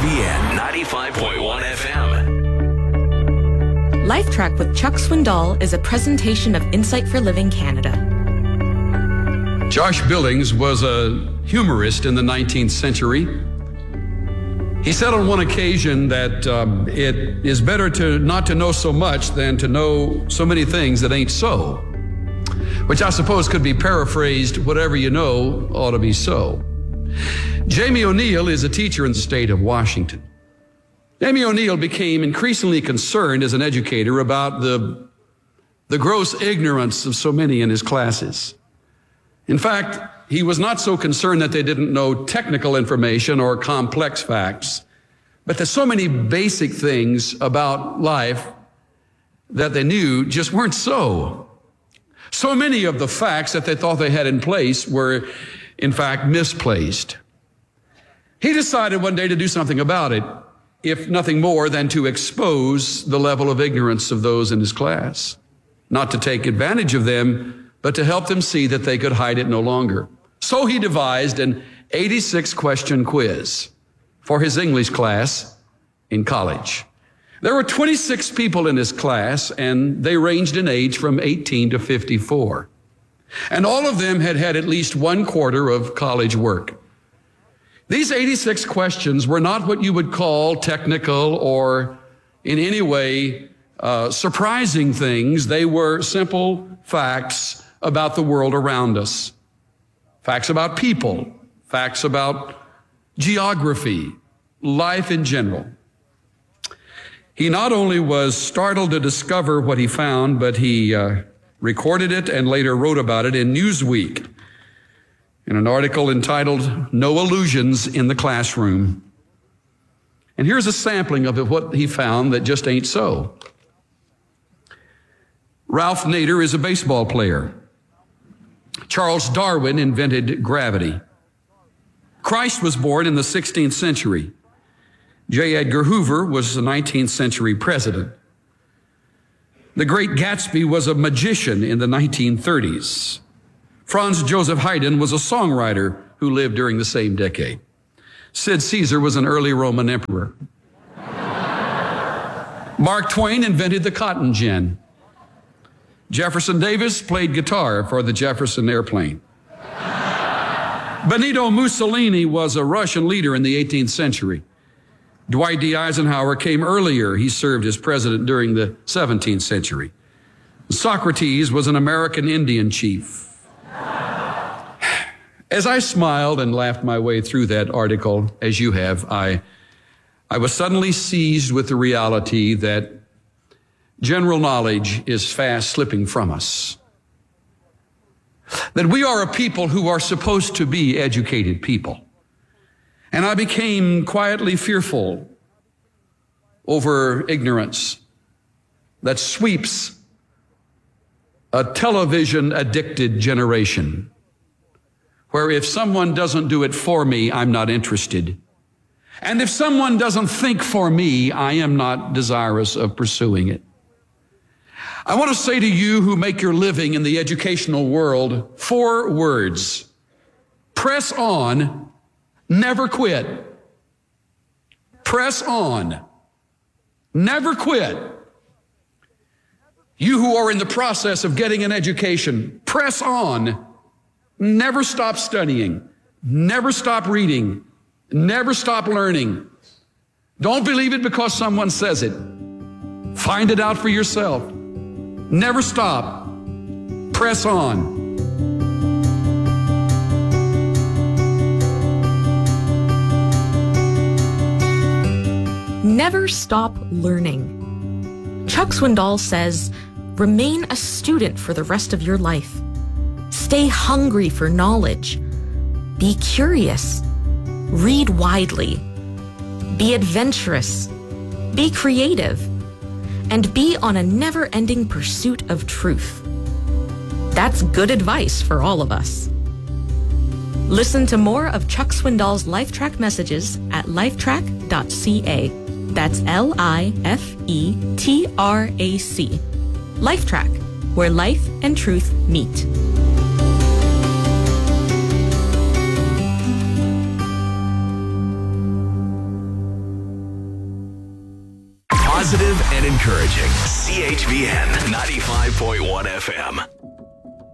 ESPN 95.1 FM. LifeTrack with Chuck Swindoll is a presentation of Insight for Living Canada. Josh Billings was a humorist in the 19th century. He said on one occasion that it is better not to know so much than to know so many things that ain't so, which I suppose could be paraphrased, whatever you know ought to be so. Jamie O'Neill is a teacher in the state of Washington. Jamie O'Neill became increasingly concerned as an educator about the gross ignorance of so many in his classes. In fact, he was not so concerned that they didn't know technical information or complex facts, but that so many basic things about life that they knew just weren't so. So many of the facts that they thought they had in place were, in fact, misplaced. He decided one day to do something about it, if nothing more than to expose the level of ignorance of those in his class. Not to take advantage of them, but to help them see that they could hide it no longer. So he devised an 86-question quiz for his English class in college. There were 26 people in his class, and they ranged in age from 18 to 54. And all of them had had at least 1/4 of college work. These 86 questions were not what you would call technical or in any way surprising things. They were simple facts about the world around us. Facts about people, facts about geography, life in general. He not only was startled to discover what he found, but he recorded it and later wrote about it in Newsweek in an article entitled "No Illusions in the Classroom." And here's a sampling of what he found that just ain't so. Ralph Nader is a baseball player. Charles Darwin invented gravity. Christ was born in the 16th century. J. Edgar Hoover was the 19th century president. The Great Gatsby was a magician in the 1930s. Franz Joseph Haydn was a songwriter who lived during the same decade. Sid Caesar was an early Roman emperor. Mark Twain invented the cotton gin. Jefferson Davis played guitar for the Jefferson Airplane. Benito Mussolini was a Russian leader in the 18th century. Dwight D. Eisenhower came earlier. He served as president during the 17th century. Socrates was an American Indian chief. As I smiled and laughed my way through that article, as you have, I was suddenly seized with the reality that general knowledge is fast slipping from us. That we are a people who are supposed to be educated people. And I became quietly fearful over ignorance that sweeps a television-addicted generation, where if someone doesn't do it for me, I'm not interested. And if someone doesn't think for me, I am not desirous of pursuing it. I want to say to you who make your living in the educational world 4 words. Press on, never quit. Press on, never quit. You who are in the process of getting an education, press on. Never stop studying. Never stop reading. Never stop learning. Don't believe it because someone says it. Find it out for yourself. Never stop. Press on. Never stop learning. Chuck Swindoll says, remain a student for the rest of your life. Stay hungry for knowledge. Be curious. Read widely. Be adventurous. Be creative. And be on a never-ending pursuit of truth. That's good advice for all of us. Listen to more of Chuck Swindoll's LifeTrack messages at lifetrack.ca. That's LIFETRAC. LifeTrack, where life and truth meet. Positive and encouraging. CHVN 95.1 FM.